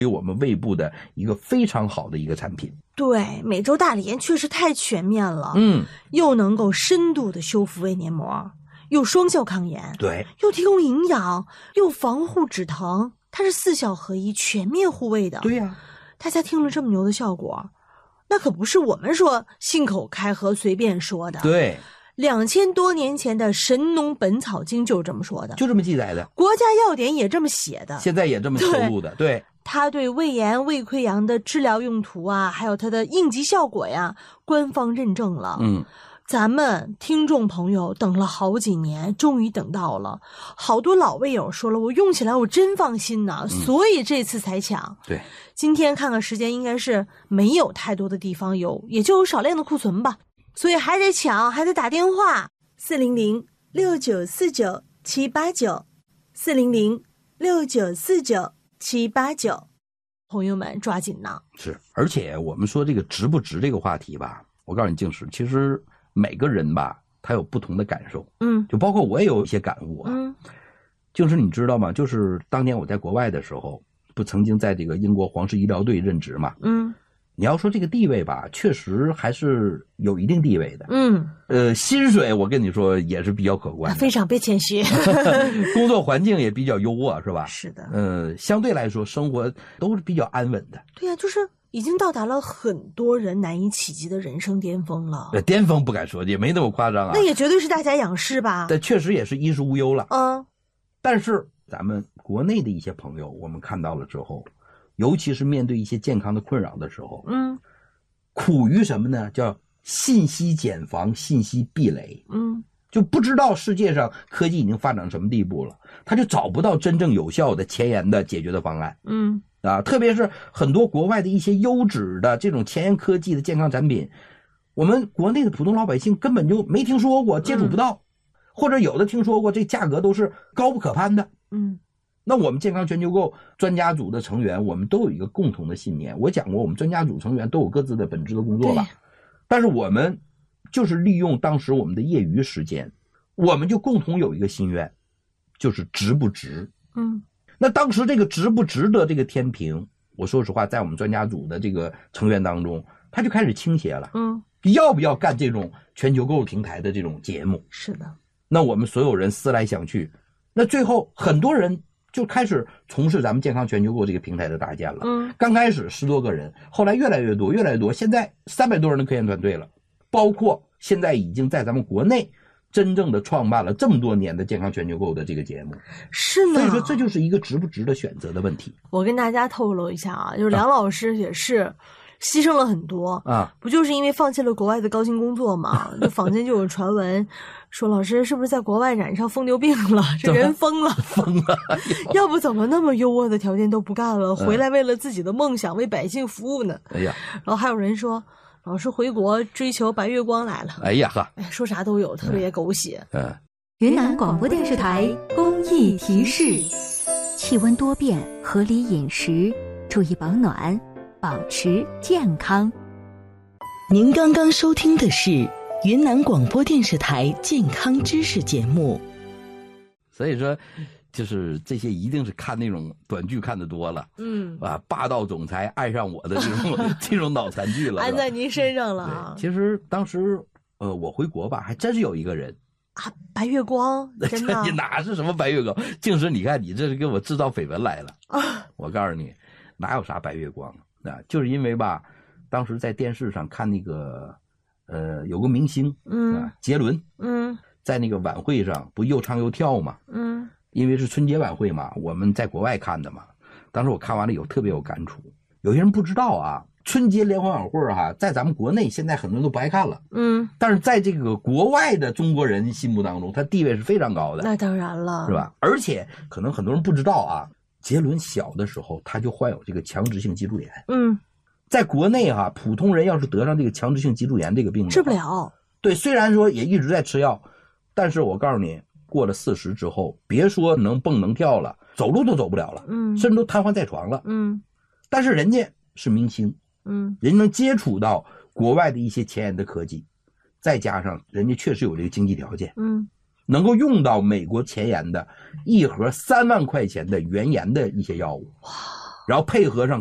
给我们胃部的一个非常好的一个产品。 对，美洲大理盐确实太全面了，又能够深度的修复胃黏膜，又双效抗炎， 对， 又提供营养，又防护止疼，它是4效合一，全面护胃的。 对呀， 大家听了这么牛的效果，那可不是我们说信口开河随便说的。 对 ，2000多年前的《神农本草经》就是这么说的， 就这么记载的， 国家药典也这么写的， 现在也这么透露的。对， 它对胃炎、胃溃疡的治疗用途啊，还有它的应急效果呀，官方认证了。咱们听众朋友等了好几年，终于等到了。好多老胃友说了，我用起来我真放心呐，所以这次才抢。 对， 今天看看时间，应该是没有太多的地方有，也就有少量的库存吧，所以还得抢，还得打电话，400-6949-789，400-6949-789，朋友们抓紧呐！ 是，而且我们说这个值不值这个话题吧，我告诉你，静石，其实每个人吧，他有不同的感受，就包括我也有一些感悟啊。静石，你知道吗？就是当年我在国外的时候，不曾经在这个英国皇室医疗队任职嘛，你要说这个地位吧，确实还是有一定地位的。薪水我跟你说也是比较可观的， 非常别谦虚。 工作环境也比较优渥，是吧？ 是的。 相对来说生活都是比较安稳的。 对呀，就是已经到达了很多人难以企及的人生巅峰了。 巅峰不敢说，也没那么夸张啊。 那也绝对是大家仰视吧？ 但确实也是衣食无忧了。但是咱们国内的一些朋友，我们看到了之后，尤其是面对一些健康的困扰的时候，苦于什么呢？叫信息茧房、信息壁垒。就不知道世界上科技已经发展什么地步了，他就找不到真正有效的前沿的解决的方案。特别是很多国外的一些优质的这种前沿科技的健康产品，我们国内的普通老百姓根本就没听说过，接触不到，或者有的听说过，这价格都是高不可攀的。那我们健康全球购专家组的成员，我们都有一个共同的信念。我讲过，我们专家组成员都有各自的本职的工作吧，但是我们就是利用当时我们的业余时间，我们就共同有一个心愿，就是值不值。那当时这个值不值得这个天平，我说实话，在我们专家组的这个成员当中，他就开始倾斜了。要不要干这种全球购平台的这种节目？ 是的。那我们所有人思来想去，那最后很多人就开始从事咱们健康全球购这个平台的搭建了。刚开始10多个人，后来越来越多，越来越多，现在300多人的科研团队了，包括现在已经在咱们国内真正的创办了这么多年的健康全球购的这个节目。 是呢。 所以说这就是一个值不值得选择的问题。 我跟大家透露一下啊，就是梁老师也是牺牲了很多不就是因为放弃了国外的高薪工作吗？就坊间就有传闻说老师是不是在国外染上疯牛病了，这人疯了。要不怎么那么优渥的条件都不干了，回来为了自己的梦想为百姓服务呢？然后还有人说老师回国追求白月光来了。说啥都有，特别狗血。 云南广播电视台公益提示：气温多变，合理饮食，注意保暖，保持健康。 您刚刚收听的是云南广播电视台健康知识节目。 所以说就是这些一定是看那种短剧看得多了，霸道总裁爱上我的这种脑残剧了， 安在您身上了。 其实当时我回国吧，还真是有一个人白月光，真的。 你哪是什么白月光？静石，你看你这是给我制造绯闻来了。我告诉你，哪有啥白月光就是因为吧，当时在电视上看那个有个明星杰伦在那个晚会上不又唱又跳嘛因为是春节晚会嘛，我们在国外看的嘛。当时我看完了特别有感触。有些人不知道啊，春节联欢晚会在咱们国内现在很多人都不爱看了但是在这个国外的中国人心目当中，他地位是非常高的。 那当然了， 是吧？而且可能很多人不知道啊，杰伦小的时候他就患有这个强直性脊柱炎。在国内普通人要是得上这个强直性脊柱炎这个病治不了。 对，虽然说也一直在吃药，但是我告诉你，过了40之后，别说能蹦能跳了，走路都走不了了，甚至都瘫痪在床了。但是人家是明星，人家能接触到国外的一些前沿的科技，再加上人家确实有这个经济条件，能够用到美国前沿的1盒3万块钱的原研的一些药物， 然后配合上